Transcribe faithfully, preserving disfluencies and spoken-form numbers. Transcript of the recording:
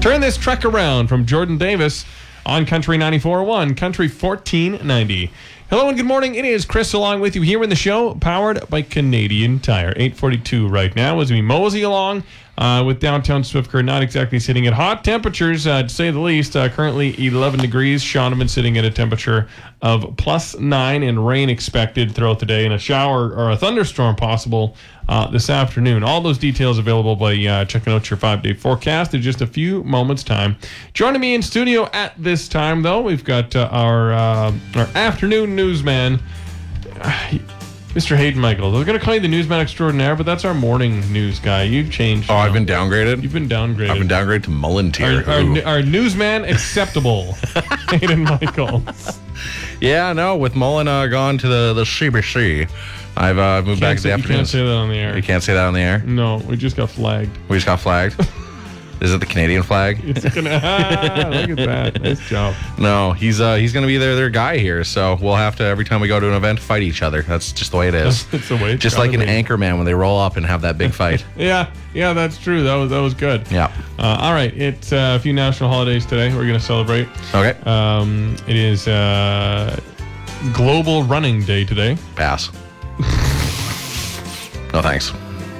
Turn this truck around from Jordan Davis on Country ninety-four point one, Country fourteen ninety. Hello and good morning. It is Chris along with you here in the show, powered by Canadian Tire. eight forty-two right now as we mosey along uh, with downtown Swift Current, not exactly sitting at hot temperatures, uh, to say the least. Uh, currently eleven degrees. Shaunavon sitting at a temperature of plus nine and rain expected throughout the day and a shower or a thunderstorm possible uh, this afternoon. All those details available by uh, checking out your five-day forecast in just a few moments' time. Joining me in studio at this time, though, we've got uh, our, uh, our afternoon newsman, Mister Hayden Michaels. I was going to call you the newsman extraordinaire, but that's our morning news guy. You've changed. Oh, now. I've been downgraded? You've been downgraded. I've been downgraded to Mullen tier. Our, our, our newsman acceptable, Hayden Michaels. Yeah, no, with Mullen uh, gone to the, the C B C, I've uh, moved back to the You afternoon. can't say that on the air. You can't say that on the air? No, we just got flagged. We just got flagged? Is it the Canadian flag? It's gonna, ah, look at that. Nice job. No, he's uh, he's going to be their, their guy here, so we'll have to, every time we go to an event, fight each other. That's just the way it is. It's the way it's Just like an gotta be. anchor man when they roll up and have that big fight. Yeah, yeah, that's true. That was that was good. Yeah. Uh, all right, it's uh, a few national holidays today. We're going to celebrate. Okay. Um, it is uh, Global Running Day today. Pass. No thanks.